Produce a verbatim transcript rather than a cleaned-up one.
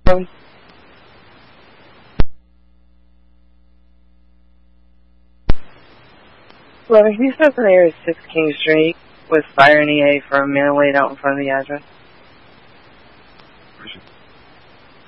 phone? Well, can you stop there at six King Street with Fire and E A for a man laid out in front of the address?